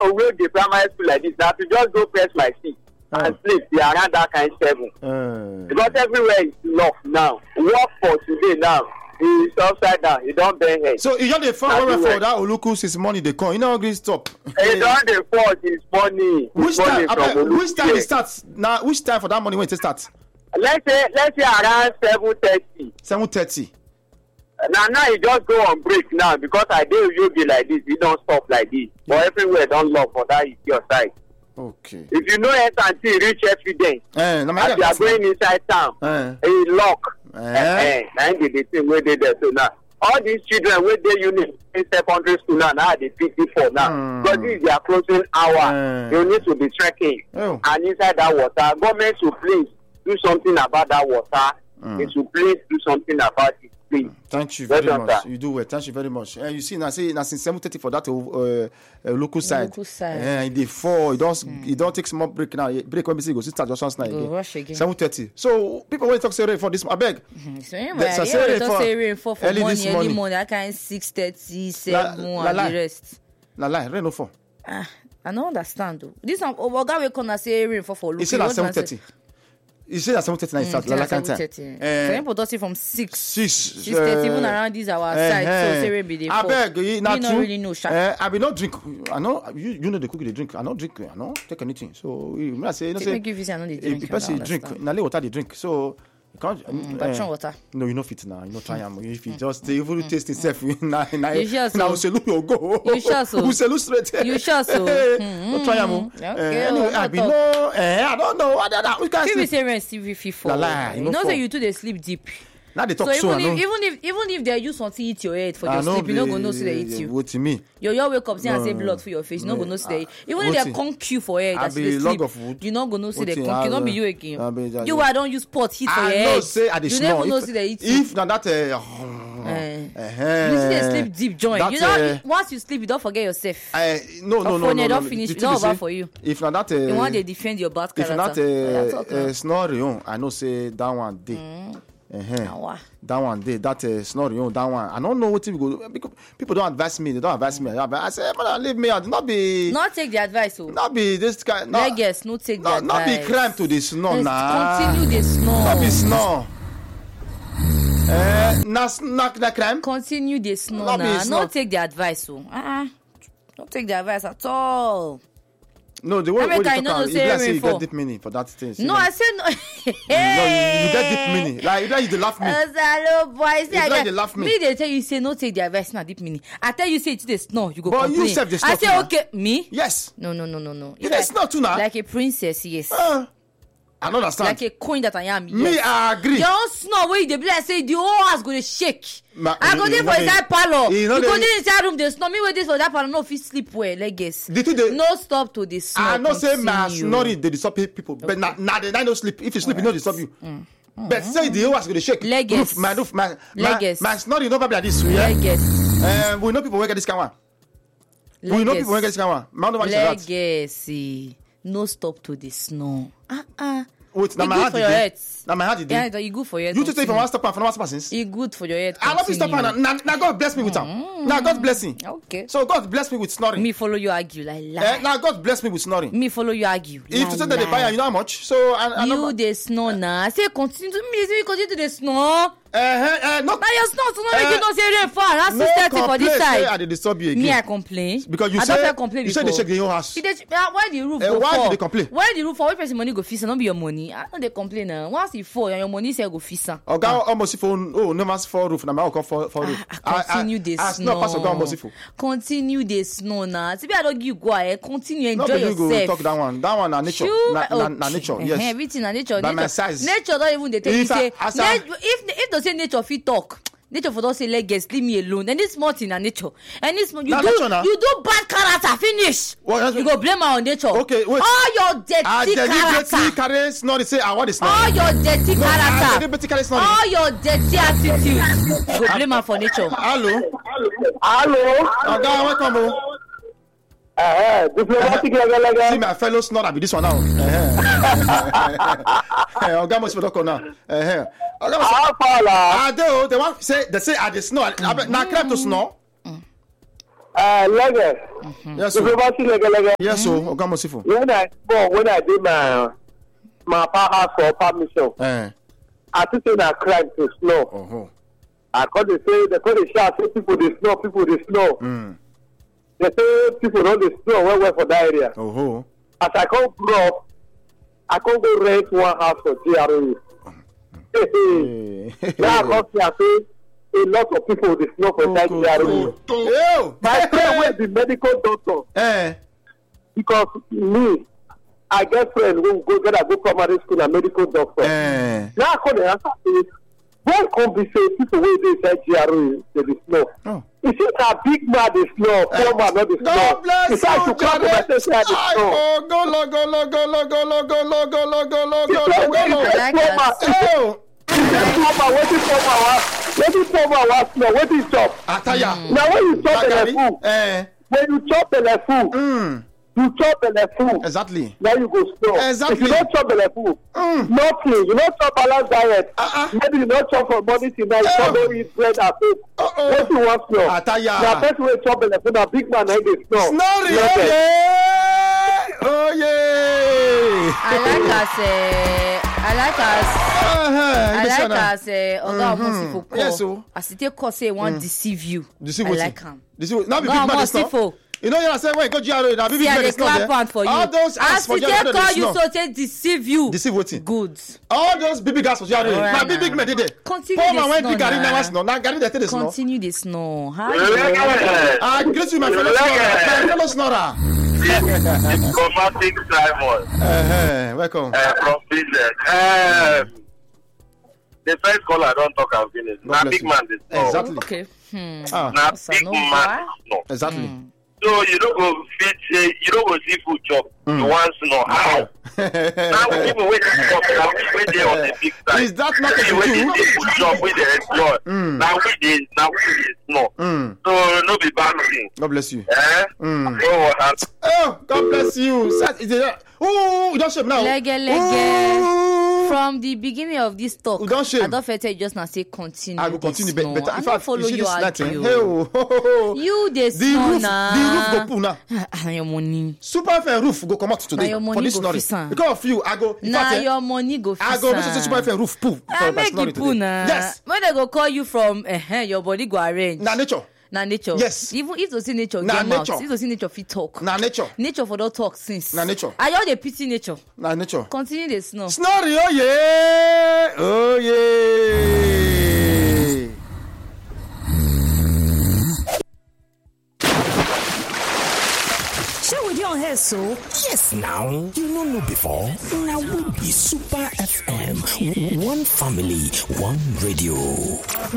will the primary school like this. Now to just go press my seat and sleep. They are around that kind 7. Because everywhere is locked now. Work for today now. It's upside down. You don't bend head. So you don't the fall for that Oluku since morning they come. You know green stop. You don't the fall this morning. Which time it starts? Now which time for that morning when it starts? Let's say around 7:30. 7:30. Now you just go on break now because I do yoga like this. You don't stop like this. But everywhere don't lock for that is your side. Okay. If you know S&T reach evidence, as you are going inside town, a lock. The thing where they there so now. All these children where they unit in secondary school now they 54 now. Because this is their closing hour. You need to be trekking. And inside that water, government should please do something about that water. They should please do something about it. Please. Thank you very much. You do well. Thank you very much. You see, now since 7:30 for that local side. They fall. You don't take small break now. Break when we see go start just once now again. 7:30. So people when talk say rain for this, I beg. Say rain for early morning. That kind 6:30, 7 and the rest. Lie, rain no fall. I don't understand though. This one Oga will come and say rain for local. He said at 7:30. You say that 7:30 night start, like that time. So people don't see from 6:30 even around this our side. So say be dey. I beg you not really know. I be not drink. I know you know the cookie they drink. I not drink. I know take anything. So I say no say. Make you I know they drink. If person drink, na water they drink. So you can't. Water. No, you know fit now. You know try am. If you just even taste itself, now say look you go. You sure so? Who say look straight? You sure so? No try am. Anyway, I be no. I don't know. We can't. People say rent still for. You know say you too they sleep deep. Now they talk so even if they use something eat your head for your sleep, you not gonna know see they eat you. What to me? You wake up see and say blood for your face, you not gonna know see they. Even if they conk you for head, that's the sleep. You not gonna know see they conk. You not be you again. You I don't use pot heat for your head. I say I you never know see they eat you. If now that you see they sleep deep joint. You know once you sleep you don't forget yourself. No. Don't finish. It's not over for you. If now that you want to defend your bad character. If not snoring, I know say that one day. That one day, that snoring, that one. I don't know what we go. People don't advise me. They don't advise me. I say, man, leave me out. Not take the advice. Not be this guy. I guess not take the advice. Not be crime to the snow. Continue the snow. Not be snow. Not crime. Continue the snow. Not take the advice. Don't take the advice at all. No, the way you talk about it, you get deep meaning for that thing. No, I said no. No, you get deep meaning. Like you laugh me. Hello, boy. You laugh me. Me, they tell you say no take the advice, not deep meaning. I tell you say it's the snow, you go but complain. You self the snow. I say okay, me? Yes. No. You like snow too now. Like a princess, yes. I don't understand. Like a coin that I am. Me, yes. I agree. Your snow where they be like say the whole house go to shake. I go there for inside parlor. You go there inside room. The snow. Me wait this for that parlor. No fit sleep well. Like guess. No stop to the snow. I not say my snoring they disturb people, but now they no sleep. If you sleep, it no disturb you. But say the whole house go to shake. Roof, my snoring no be like this. We know people work at this kind one. We know people work at this kind one. Legacy. No stop to the snow. Wait, now my heart for your head. Now my heart is yeah, you good for your head. You to stay from one stop and from one since. It good for your head. I love you stop and now God bless me with them. Now God bless me. Okay. So God bless me with snoring. Me follow you argue like lie. Now God bless me with snoring. Me follow you argue. If you say that they buy you know how much? So you the snow now. I say continue to me. Continue to the snow. No. Now your snow to not make you not say rain fall. That's 6:30 for this side. I disturb you again. Me I complain. Because you say complain. You say they check the whole house. Why the roof go fall? Why did they complain? Why the roof fall? Which person money go fix? Not be your money. I know they complain now. Once it fall, your money say go fix. Okay, almost phone. Oh, no mass for roof. Now my come for roof. Continue the snow. Pass almost for. Continue the snow now. See, I don't give go ahead. Continue enjoy yourself. No, talk that one. That one na nature. Na nature. Yes. Everything na nature. By my size. Nature don't even they tell you say. If they say nature fit talk. Nature for don't say legs, leave me alone. And this small thing na nature. And this you do bad character finish. You go blame her on nature. Okay, wait. All your dirty character. Not say I want this. All your dirty character. All your dirty attitude. You go blame her for nature. Hello. Okay, welcome. Diplomatic level. See my fellow snort, I be this one now. Oga must be talking now. They want say I dey snore. Na crime to snore. Lege. Yes, sir. Yes, sir. Ogamosifo. When I did my powerhouse for permission, I think it's a crime to snow. I call they shout, say people they snow. They say people don't they snow well for that area. As I come grow up, I can't go rent one house for GRE. Now I say a lot of people they snow for that GRE. My friend will be medical doctor. Because me, I get friends who go primary school and medical doctor. Now I call the answer. Why can't be say people wey dey inside GRE dey dey snow? You see that big man dey snow, poor man not dey snow. God bless you, Jare. Go. Wetin poor man wan snow? Wetin chop? Ataya. Na when you chop belle full, you chop belle full. Exactly. Now you go snow. Exactly. If you don't chop belle full, nothing. You don't chop balanced diet. Maybe you don't chop from morning till night. You don't eat bread and food. What you want snow? Ataya. Now person wey chop belle full, na big man na dey snow. Snoring. Oh yeah. I like as Oga Omosifo. Yes, so. As it take say want deceive you. Deceive I like him. Deceive. Now big man is snow. You know, you say when you go GRE, now big man is not there. For you. All those as for GRE, they call you so say deceive you. Deceive what? Good. All those big guys for GRE. Now big man did it. Continue the snow. When big Gary now snow. Now Gary they the snow. Continue the snow. I greet you, my fellow snorer. My fellow snorer. Diplomatic Simon. Welcome. From business. The first caller don't talk and finish. Now big man this snow. Exactly. Okay. Now big man snow. Exactly. So you don't go fit, you don't go see food chop. You want to know how. Now people wait to chop. Now we wait there on the big side. Is that not a food chop? We dey enjoy. Now we dey snow. So no be bad thing. God bless you. Oh, God bless you. Oh, you don't shame now. Lege. From the beginning of this talk, don't shame. I don't feel you just now say continue. I will continue better. I don't follow you argue. You the roof, the roof go pull now. Your money. Super fair roof go come out today for this story. Because of you, I go. Now your money go. I go. Make sure super fair roof pull. I make it pull now. Yes. When they go call you from, your body go arrange. Na nature. Na nature. Yes. Even if you see nature, na get nature. Mouth. If you see nature, fit talk. Na nature. Nature for don't talk since. Na nature. I all the pity nature. Na nature. Continue the snow. Snoring, oh yeah, oh yeah. Shall we be on here so? Yes, now you know before. Now we be Super FM. One family, one radio.